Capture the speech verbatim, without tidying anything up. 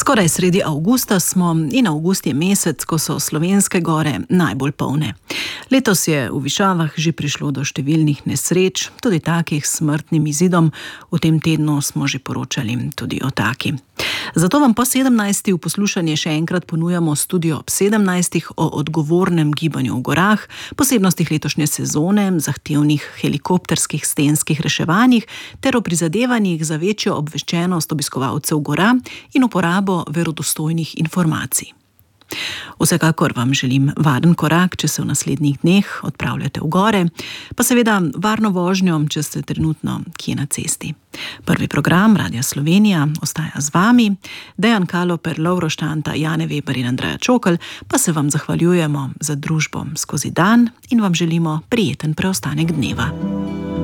Skoraj sredi avgusta smo in avgust je mesec, ko so slovenske gore najbolj polne. Letos je v Višavah že prišlo do številnih nesreč, tudi takih s smrtnim izidom. V tem tednu smo že poročali tudi o taki. Zato vam po sedemnajsti v poslušanje še enkrat ponujamo Studio ob sedemnajstih o odgovornem gibanju v gorah, posebnostih letošnje sezone, zahtevnih helikopterskih stenskih reševanjih ter o prizadevanjih za večjo obveščenost obiskovalcev gora in uporabo verodostojnih informacij. Vsekakor vam želim varen korak, če se v naslednjih dneh odpravljate v gore, pa seveda varno vožnjo, če ste trenutno kje na cesti. Prvi program Radia Slovenija ostaja z vami, Dejan Kaloper, Lovro Štanta, Jane Weber in Andreja Čokl, pa se vam zahvaljujemo za družbo skozi dan in vam želimo prijeten preostanek dneva.